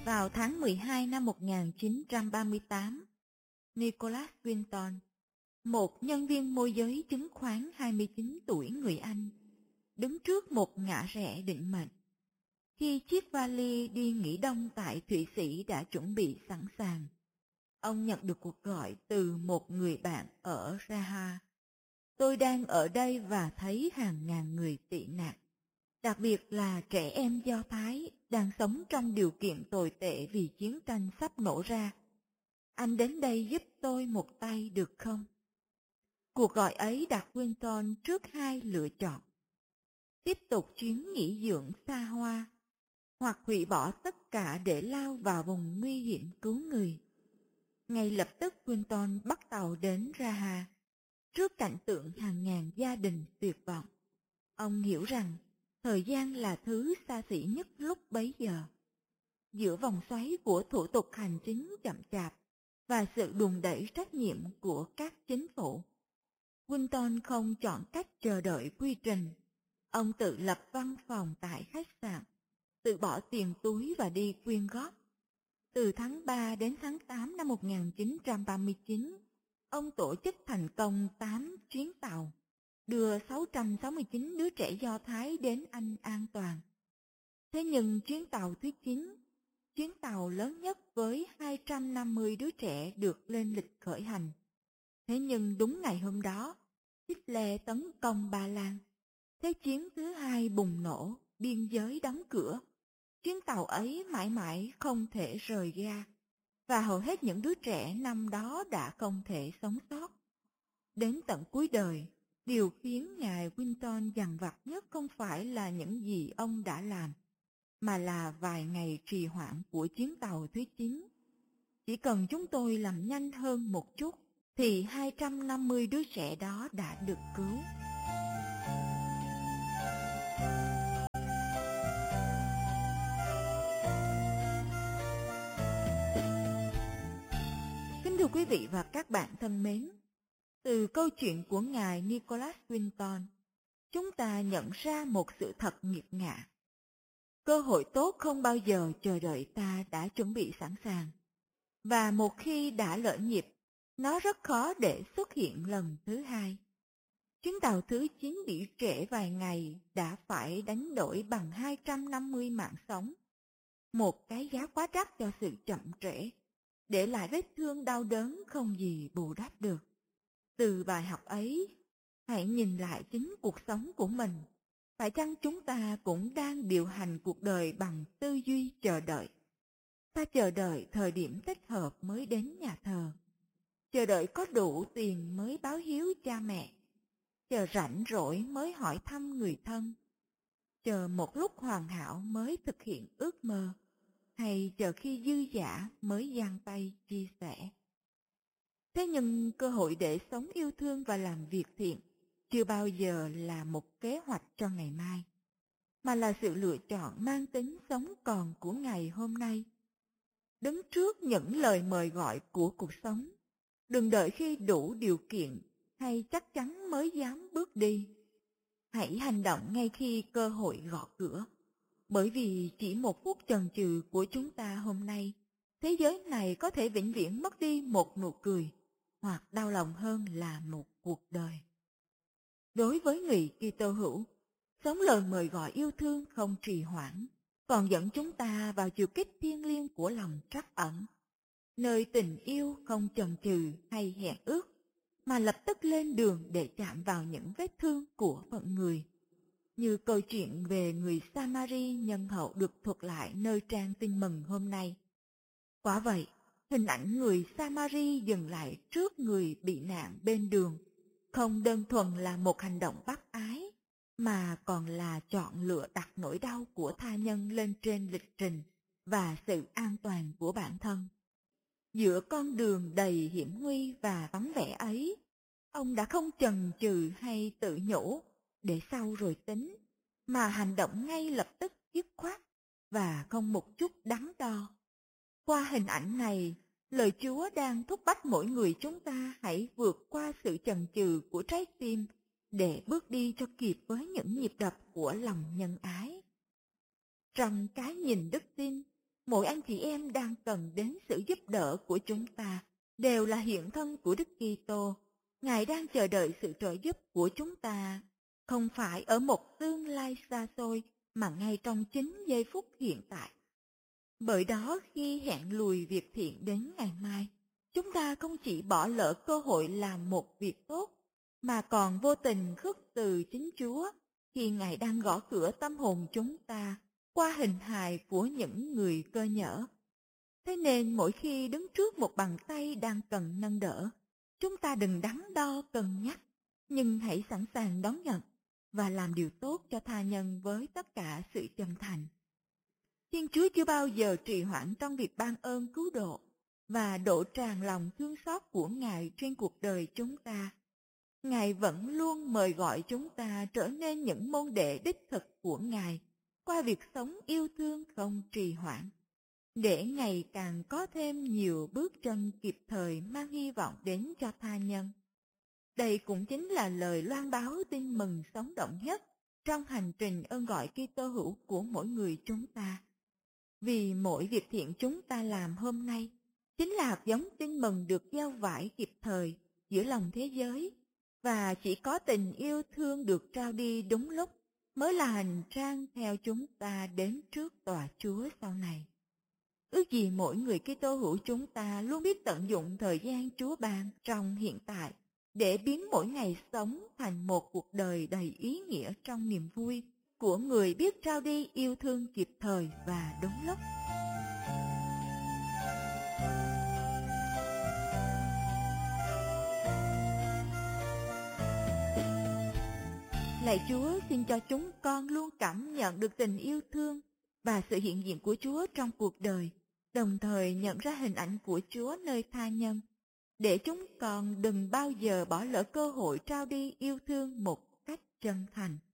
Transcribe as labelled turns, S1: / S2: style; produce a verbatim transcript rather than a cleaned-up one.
S1: Vào tháng mười hai năm một nghìn chín trăm ba mươi tám, Nicholas Winton, một nhân viên môi giới chứng khoán hai mươi chín tuổi người Anh, đứng trước một ngã rẽ định mệnh. Khi chiếc vali đi nghỉ đông tại Thụy Sĩ đã chuẩn bị sẵn sàng, ông nhận được cuộc gọi từ một người bạn ở Praha. Tôi đang ở đây và thấy hàng ngàn người tị nạn, đặc biệt là trẻ em Do Thái đang sống trong điều kiện tồi tệ vì chiến tranh sắp nổ ra. Anh đến đây giúp tôi một tay được không? Cuộc gọi ấy đặt Winton trước hai lựa chọn: tiếp tục chuyến nghỉ dưỡng xa hoa, hoặc hủy bỏ tất cả để lao vào vùng nguy hiểm cứu người. Ngay lập tức Winton bắt tàu đến Praha. Trước cảnh tượng hàng ngàn gia đình tuyệt vọng, ông hiểu rằng thời gian là thứ xa xỉ nhất lúc bấy giờ. Giữa vòng xoáy của thủ tục hành chính chậm chạp và sự đùn đẩy trách nhiệm của các chính phủ, Winton không chọn cách chờ đợi quy trình. Ông tự lập văn phòng tại khách sạn, tự bỏ tiền túi và đi quyên góp. Từ tháng ba đến tháng tám năm một nghìn chín trăm ba mươi chín, ông tổ chức thành công tám chuyến tàu, đưa sáu trăm sáu mươi chín đứa trẻ Do Thái đến Anh an toàn. Thế nhưng chuyến tàu thứ chín, chuyến tàu lớn nhất với hai trăm năm mươi đứa trẻ được lên lịch khởi hành. Thế nhưng đúng ngày hôm đó, Hitler tấn công Ba Lan. Thế chiến thứ hai bùng nổ, biên giới đóng cửa. Chuyến tàu ấy mãi mãi không thể rời ga, và hầu hết những đứa trẻ năm đó đã không thể sống sót. Đến tận cuối đời, điều khiến ngài Winton dằn vặt nhất không phải là những gì ông đã làm, mà là vài ngày trì hoãn của chuyến tàu thứ chín. Chỉ cần chúng tôi làm nhanh hơn một chút, thì hai trăm năm mươi đứa trẻ đó đã được cứu. Kính thưa quý vị và các bạn thân mến, từ câu chuyện của ngài Nicholas Winton, chúng ta nhận ra một sự thật nghiệt ngã. Cơ hội tốt không bao giờ chờ đợi ta đã chuẩn bị sẵn sàng. Và một khi đã lỡ nhịp, nó rất khó để xuất hiện lần thứ hai. Chuyến tàu thứ chín bị trễ vài ngày đã phải đánh đổi bằng hai trăm năm mươi mạng sống. Một cái giá quá đắt cho sự chậm trễ, để lại vết thương đau đớn không gì bù đắp được. Từ bài học ấy, hãy nhìn lại chính cuộc sống của mình. Phải chăng chúng ta cũng đang điều hành cuộc đời bằng tư duy chờ đợi? Ta chờ đợi thời điểm thích hợp mới đến nhà thờ, chờ đợi có đủ tiền mới báo hiếu cha mẹ, chờ rảnh rỗi mới hỏi thăm người thân, chờ một lúc hoàn hảo mới thực hiện ước mơ, hay chờ khi dư dả mới giang tay chia sẻ. Thế nhưng cơ hội để sống yêu thương và làm việc thiện chưa bao giờ là một kế hoạch cho ngày mai, mà là sự lựa chọn mang tính sống còn của ngày hôm nay. Đứng trước những lời mời gọi của cuộc sống, đừng đợi khi đủ điều kiện hay chắc chắn mới dám bước đi. Hãy hành động ngay khi cơ hội gõ cửa, bởi vì chỉ một phút chần chừ của chúng ta hôm nay, thế giới này có thể vĩnh viễn mất đi một nụ cười, hoặc đau lòng hơn là một cuộc đời. Đối với người Kitô hữu, sống lời mời gọi yêu thương không trì hoãn, còn dẫn chúng ta vào chiều kích thiêng liêng của lòng trắc ẩn, nơi tình yêu không chần chừ hay hẹn ước, mà lập tức lên đường để chạm vào những vết thương của phận người. Như câu chuyện về người Samari nhân hậu được thuật lại nơi trang tin mừng hôm nay. Quả vậy, hình ảnh người Samari dừng lại trước người bị nạn bên đường không đơn thuần là một hành động bác ái, mà còn là chọn lựa đặt nỗi đau của tha nhân lên trên lịch trình và sự an toàn của bản thân. Giữa con đường đầy hiểm nguy và vắng vẻ ấy, ông đã không chần chừ hay tự nhủ để sau rồi tính, mà hành động ngay lập tức dứt khoát và không một chút đắn đo. Qua hình ảnh này, lời Chúa đang thúc bách mỗi người chúng ta hãy vượt qua sự chần chừ của trái tim để bước đi cho kịp với những nhịp đập của lòng nhân ái. Trong cái nhìn đức tin, Mỗi anh chị em đang cần đến sự giúp đỡ của chúng ta, đều là hiện thân của Đức Kitô. Ngài đang chờ đợi sự trợ giúp của chúng ta, không phải ở một tương lai xa xôi, mà ngay trong chính giây phút hiện tại. Bởi đó, khi hẹn lùi việc thiện đến ngày mai, chúng ta không chỉ bỏ lỡ cơ hội làm một việc tốt, mà còn vô tình khước từ chính Chúa khi Ngài đang gõ cửa tâm hồn chúng ta qua hình hài của những người cơ nhỡ. Thế nên mỗi khi đứng trước một bàn tay đang cần nâng đỡ, chúng ta đừng đắn đo cân nhắc, nhưng hãy sẵn sàng đón nhận và làm điều tốt cho tha nhân với tất cả sự chân thành. Thiên Chúa chưa bao giờ trì hoãn trong việc ban ơn cứu độ và đổ tràn lòng thương xót của Ngài trên cuộc đời chúng ta. Ngài vẫn luôn mời gọi chúng ta trở nên những môn đệ đích thực của Ngài qua việc sống yêu thương không trì hoãn, để ngày càng có thêm nhiều bước chân kịp thời mang hy vọng đến cho tha nhân. Đây cũng chính là lời loan báo tin mừng sống động nhất trong hành trình ơn gọi Kitô hữu của mỗi người chúng ta. Vì mỗi việc thiện chúng ta làm hôm nay chính là hạt giống tin mừng được gieo vải kịp thời giữa lòng thế giới, và chỉ có tình yêu thương được trao đi đúng lúc mới là hành trang theo chúng ta đến trước tòa Chúa sau này. Ước gì mỗi người Kitô hữu chúng ta luôn biết tận dụng thời gian Chúa ban trong hiện tại để biến mỗi ngày sống thành một cuộc đời đầy ý nghĩa trong niềm vui của người biết trao đi yêu thương kịp thời và đúng lúc. Lạy Chúa, xin cho chúng con luôn cảm nhận được tình yêu thương và sự hiện diện của Chúa trong cuộc đời, đồng thời nhận ra hình ảnh của Chúa nơi tha nhân, để chúng con đừng bao giờ bỏ lỡ cơ hội trao đi yêu thương một cách chân thành.